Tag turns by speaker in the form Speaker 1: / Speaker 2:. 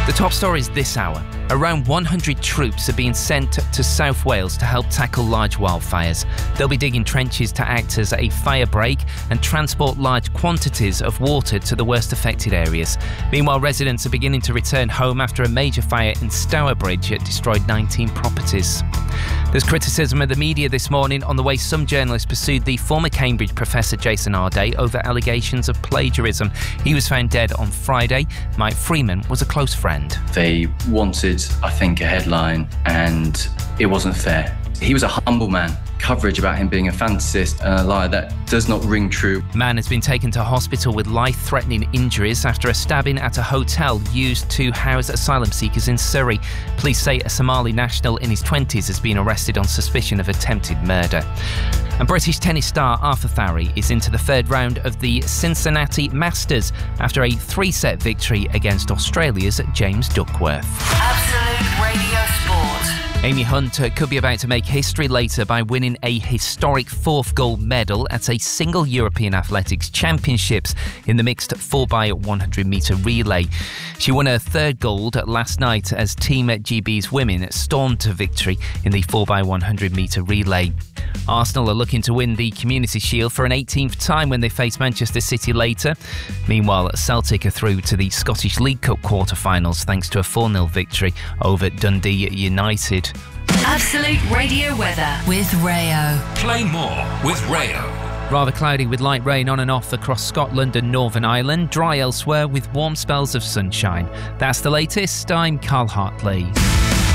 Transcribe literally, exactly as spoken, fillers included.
Speaker 1: The top stories this hour. Around one hundred troops are being sent to South Wales to help tackle large wildfires. They'll be digging trenches to act as a fire break and transport large quantities of water to the worst affected areas. Meanwhile, residents are beginning to return home after a major fire in Stourbridge destroyed nineteen properties. There's criticism of the media this morning on the way some journalists pursued the former Cambridge professor Jason Arday over allegations of plagiarism. He was found dead on Friday. Mike Freeman was a close friend.
Speaker 2: They wanted, I think, a headline, and it wasn't fair. He was a humble man. Coverage about him being a fantasist and a liar, that does not ring true.
Speaker 1: Man has been taken to hospital with life-threatening injuries after a stabbing at a hotel used to house asylum seekers in Surrey. Police say a Somali national in his twenties has been arrested on suspicion of attempted murder. And British tennis star Arthur Thowry is into the third round of the Cincinnati Masters after a three-set victory against Australia's James Duckworth.
Speaker 3: Absolute Radio Sport.
Speaker 1: Amy Hunt could be about to make history later by winning a historic fourth gold medal at a single European Athletics Championships in the mixed four by one hundred metre relay. She won her third gold last night as Team G B's women stormed to victory in the four by one hundred metre relay. Arsenal are looking to win the Community Shield for an eighteenth time when they face Manchester City later. Meanwhile, Celtic are through to the Scottish League Cup quarter-finals thanks to a four nil victory over Dundee United.
Speaker 3: Absolute Radio weather with Rayo.
Speaker 4: Play more with Rayo.
Speaker 1: Rather cloudy with light rain on and off across Scotland and Northern Ireland. Dry elsewhere with warm spells of sunshine. That's the latest. I'm Carl Hartley.